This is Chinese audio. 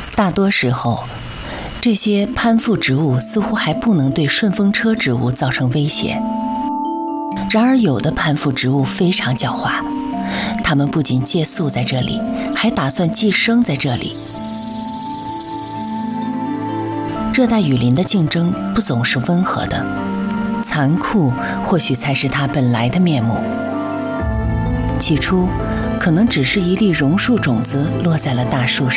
大多时候，这些攀附植物似乎还不能对顺风车植物造成威胁。然而，有的攀附植物非常狡猾，它们不仅借宿在这里，还打算寄生在这里。热带雨林的竞争不总是温和的，残酷或许才是它本来的面目。起初，可能只是一粒榕树种子落在了大树上。